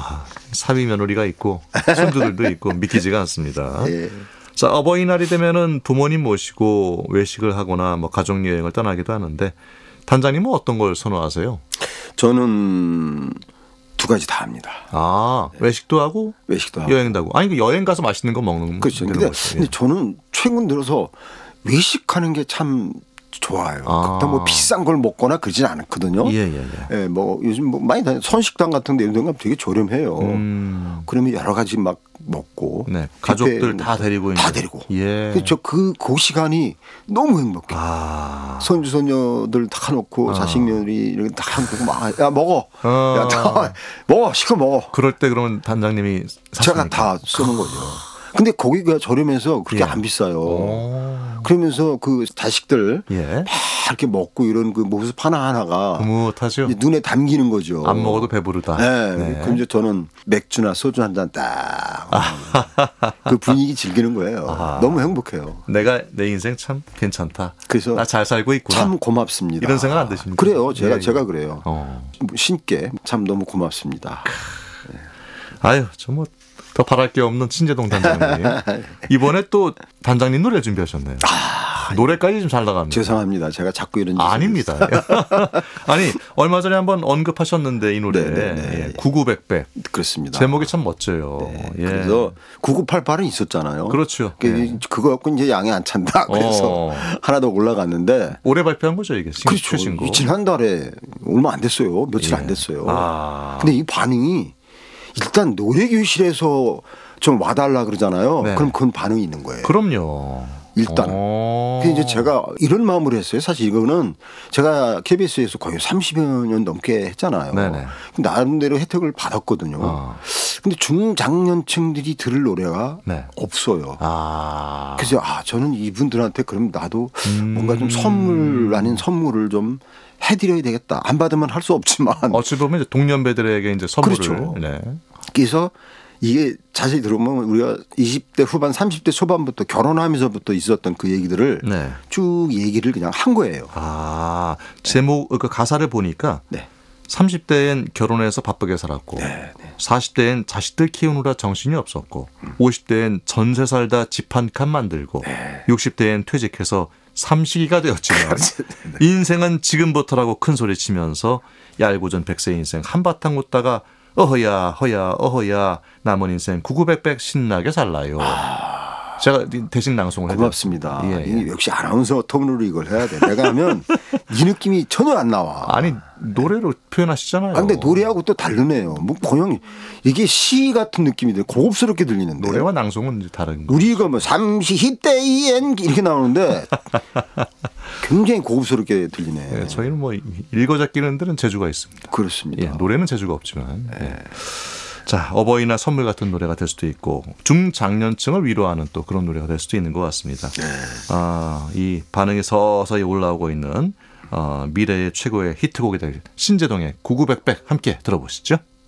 사위 며느리가 있고 손주들도 있고 믿기지가 않습니다. 예. 자, 어버이날이 되면은 부모님 모시고 외식을 하거나 뭐 가족 여행을 떠나기도 하는데 단장님은 어떤 걸 선호하세요? 저는 두 가지 다 합니다. 외식도 하고 외식도 하고 여행도 하고. 아니, 그 여행 가서 맛있는 거 먹는 그렇죠. 근데 저는 최근 들어서 외식하는 게 참 좋아요. 그렇다 뭐 비싼 걸 먹거나 그러진 않거든요. 예, 뭐 요즘 뭐 많이 다녀 선식당 같은 데 이런 데 가면 되게 저렴해요. 그러면 여러 가지 막 먹고 네, 가족들 다 데리고 예. 그 시간이 너무 행복해. 손주 손녀들 다 놓고 자식 며느리 이렇게 다 놓고 막 야 먹어. 야 다 먹어. 시켜 먹어. 그럴 때 그러면 단장님이 제가 다 쓰는 거죠. 근데 거기가 저렴해서 그렇게 안 비싸요. 그러면서 그 자식들 막 이렇게 먹고 이런 그 모습 하나하나가 흐뭇하죠. 눈에 담기는 거죠. 안 먹어도 배부르다. 네. 그럼 이제 저는 맥주나 소주 한 잔 딱 그 분위기 즐기는 거예요. 너무 행복해요. 내가 내 인생 참 괜찮다. 그래서 나 잘 살고 있구나. 참 고맙습니다. 이런 생각 안 드십니까? 그래요. 제가 그래요. 신께 참 너무 고맙습니다. 아유, 저 뭐 더 바랄 게 없는 신재동 단장님. 이번에 또 단장님 노래 준비하셨네요. 노래까지 좀 잘 나갑니다. 죄송합니다. 제가 자꾸 이런 아닙니다. 아니, 얼마 전에 한번 언급하셨는데 이 노래 9900백. 그렇습니다. 제목이 참 멋져요. 그래서 9988은 있었잖아요. 그렇죠. 그거 갖고 이제 양이 안 찬다. 그래서 하나 더 올라갔는데 올해 발표한 거죠 이게. 그렇죠. 신곡. 지난달에 얼마 안 됐어요. 며칠 안 됐어요. 근데 이 반응이 일단 노래교실에서 좀 와달라 그러잖아요. 그럼 그건 반응이 있는 거예요. 그럼요. 일단. 그래서 이제 제가 이런 마음으로 했어요. 사실 이거는 제가 KBS에서 거의 30여 년 넘게 했잖아요. 나름대로 혜택을 받았거든요. 근데 중장년층들이 들을 노래가 없어요. 그래서 저는 이분들한테 그럼 나도 뭔가 좀 선물 아닌 선물을 좀 해드려야 되겠다. 안 받으면 할 수 없지만. 어찌 보면 이제 동년배들에게 이제 선물을. 그렇죠. 그래서 이게 자세히 들어보면 우리가 20대 후반 30대 초반부터 결혼하면서부터 있었던 그 얘기들을 쭉 얘기를 그냥 한 거예요. 제목 그 가사를 보니까 30대엔 결혼해서 바쁘게 살았고 40대엔 자식들 키우느라 정신이 없었고 50대엔 전세 살다 집 한 칸 만들고 60대엔 퇴직해서 삼식이가 되었지만 인생은 지금부터라고 큰 소리 치면서 얄궂은 100세 인생 한바탕 웃다가 어허야 허야 어허야 남은 인생 9900백 신나게 살라요. 제가 대신 낭송을 해드렸습니다. 고맙습니다. 역시 아나운서 톤으로 이걸 해야 돼. 내가 하면 이 느낌이 전혀 안 나와. 아니 노래로 표현하시잖아요. 근데 노래하고 또 다르네요. 뭐 그냥 이게 시 같은 느낌이 들 고급스럽게 들리는데. 노래와 낭송은 이제 다른 거. 우리가 뭐 30대엔 이렇게 나오는데 굉장히 고급스럽게 들리네. 저희는 뭐 읽어잡기는 데는 재주가 있습니다. 그렇습니다. 노래는 재주가 없지만. 자, 어버이날 선물 같은 노래가 될 수도 있고 중장년층을 위로하는 또 그런 노래가 될 수도 있는 것 같습니다. 이 반응이 서서히 올라오고 있는 미래의 최고의 히트곡이 될 신재동의 9900백 함께 들어보시죠.